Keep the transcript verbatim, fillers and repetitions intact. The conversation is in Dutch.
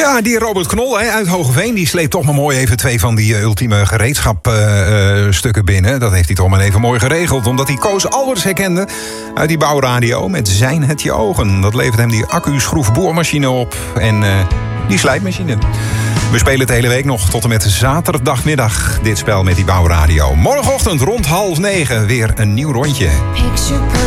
Ja, die Robert Knol hè, uit Hogeveen, die sleept toch maar mooi even twee van die uh, ultieme gereedschapstukken uh, binnen. Dat heeft hij toch maar even mooi geregeld, omdat hij Koos Alberts herkende uit die bouwradio met Zijn het je ogen. Dat levert hem die accu-schroefboormachine op en uh, die slijpmachine. We spelen het de hele week nog tot en met zaterdagmiddag dit spel met die bouwradio. Morgenochtend rond half negen weer een nieuw rondje.